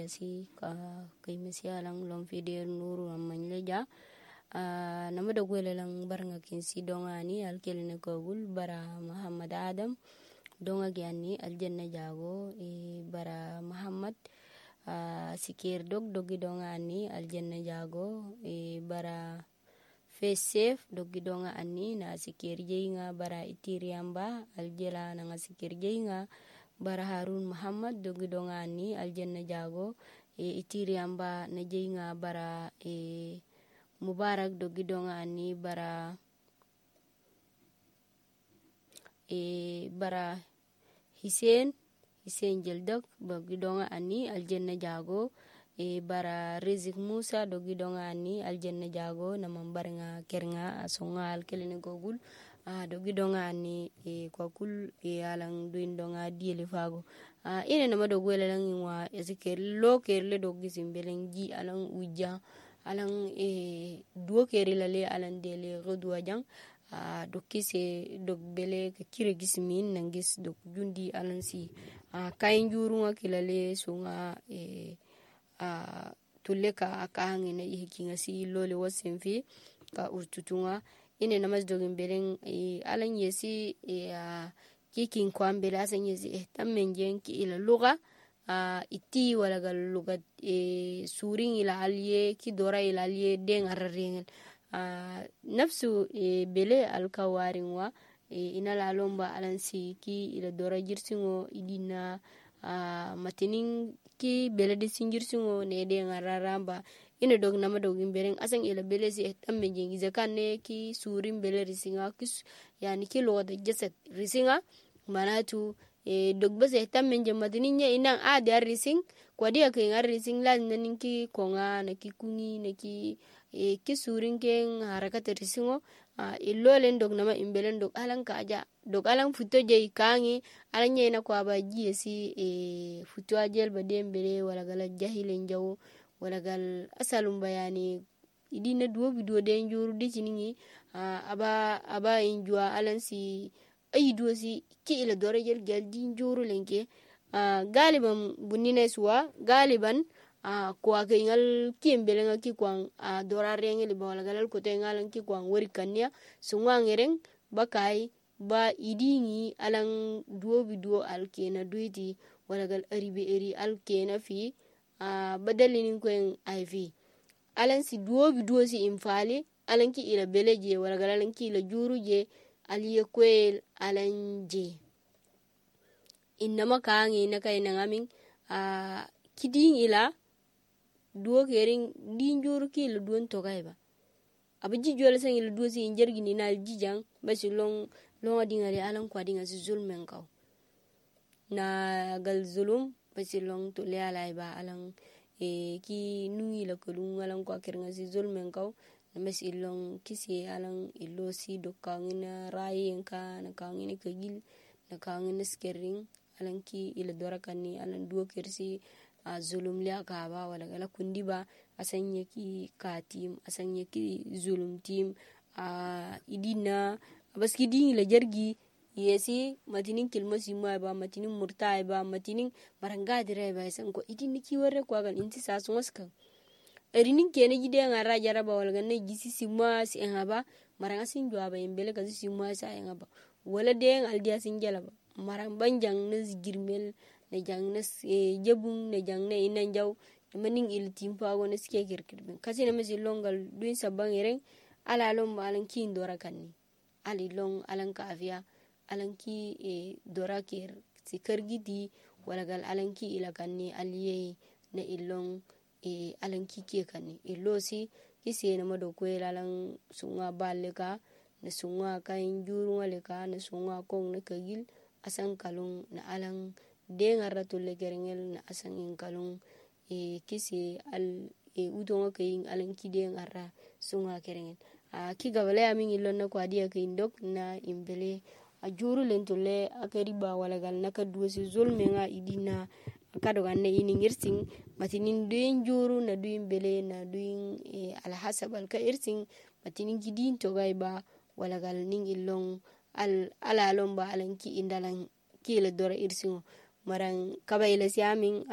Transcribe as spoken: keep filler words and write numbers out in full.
si ka kaimasi alang long video nuru amanleja uh, nama da gwele lang baranga kinsi dongani alkelene kogul bara Muhammad Adam donga gianni aljanna jago e bara Muhammad uh, sikir dog dogi dongani aljanna jago e bara face safe dogi donga anni na sikir jeinga bara itiriamba aljela na sikir jeinga bara Harun Muhammad dogi donga anni aljanna jago e itiriamba na jeinga bara e Mubarak dogi donga anni bara e bara Hussein Hussein Jeldok dogi donga anni aljanna jago e bara Rizik Musa dogi donga anni aljanna jago na mambarnga kernga asonga alkelene gogul a dogi donga anni e kwakul e alang duin donga diele fago a ine nama dogo lang wa ezeker lo kerle dogi simbeleng ji alang uja alang e duo kerle le alang dele rodua jang a dokise dog bele ka kire gismin nangis dog jundi alang si a kain jurunga kilale sunga e a tulle ka akahangi na ihikinga si lole wasenfi ka urtutunga ine namas dogin belen e alan yesi e a kikin kwambele asan yesi e tammenjen ki ila luga a iti wala gal luga e surin ila aliye ki dora ila aliye den ararengel a nafsu e bele alkawarin wa e ina la lomba alan si ki ila dora jirsingo idina a matinin ki bele de sinjirsingo ne den araramba ina dog nama dog imberen asan ila bele si tamme jengi zakanne ki surin bele risinga ki yani ki lo da jasad risinga manatu e dog base tamme jemadininya inang a da rising kwadi ka ngar rising la nanin ki konga na ki kungi na ki e ki surin ken harakata risingo a illolen dog nama imbelen dog alan ka aja dog alan futo je kangi alan nyena kwa ba jiesi e futo ajel ba dembele wala gala jahilen jawo wala gal asalum bayani idina duwo bidiyo den juru dikiningi uh, aba aba injua alansi ay duwo si ki ila dore jel gal din juru lenke uh, galiban bunine suwa galiban uh, kwa ke ngal kiembele nga ki kwang uh, dora rengeli ba wala galal kote ngalan ki kwang wori kanya sungwa ngereng bakai ba idingi alang duwo bidiyo alkena duiti wala gal aribe eri alkena fi Uh, badalinin kwen I V alan si duo bi duo si imfali alan ki ila beleje wala galan ki ila juru je aliye kwel alan je innama kaangi na kay na ngamin uh, kiding ila duo kering din juru ki ila duon tokay ba abaji jola sang ila duo si injergi ni na jijang basi long long adingari alan kwa dinga si zulmen kaw na gal zulum pasilong to le alay ba alang e ki nungi la kulung alang kwa kirnga si zulmen kaw na masilong kisi alang ilo si dokangina rai enka na kangina kagil na kangina skering alang ki ila dorakan ni alang duo kirsi a zulum le aka ba wala gala kundi ba asanya ki ka team asanya ki zulum team a idina abaski dingi la jargi yesi matinin kilmo simwa ba matinin murtai ba matinin maranga dire ba san ko idin ki warre ko gal inti sa sunwaska erinin kene gide ngara jaraba wala ganne gisi simwa si engaba maranga sin jwa ba embele ka simwa sa engaba wala de aldia sin jalaba marang banjang na girmel na jang na e, jebung na jang na inan jaw maning il timpa wona ske kirkirben kasi na mesi longal duin sabang ereng ala lom alan kin dora kanni ali long alan ka avia alanki e dora ker si kargidi wala gal alanki ila kanni aliye na ilong e alanki ke kanni ilosi kisi na mado kwela lang sunga baleka na sunga kain juru ngaleka na sunga kong na kagil asang kalung na alang dengar ratul legerengel na asang in kalung e kisi al e udonga kain alanki dengar sunga kerengel a ki gabale amin ilon na kwa dia kain dok na imbele a juru lentule akari ba wala gal naka duosi zulme nga idina kado ganne ini ngirsing matinin duin juru na duin bele na duin e, alhasab alka irsing matinin gidin to gaiba wala gal ning ilong al ala lomba alanki indalan kile dora irsing marang kabayla siaming